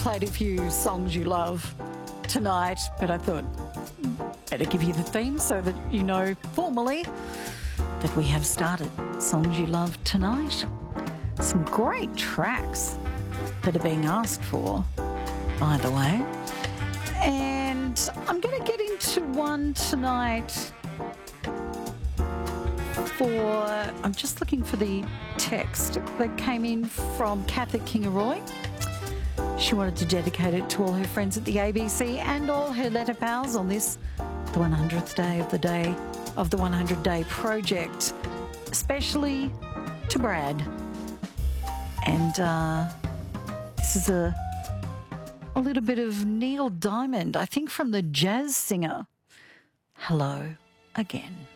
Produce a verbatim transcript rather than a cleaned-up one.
played a few songs you love tonight, but I thought better give you the theme so that you know formally that we have started Songs You Love Tonight. Some great tracks that are being asked for, by the way. And I'm going to get into one tonight for, I'm just looking for the text that came in from Kathy Kingaroy. She wanted to dedicate it to all her friends at the A B C and all her letter pals on this, the one hundredth day of the day of the one hundred day project, especially to Brad. And uh, this is a, a little bit of Neil Diamond, I think from the Jazz Singer. Hello again.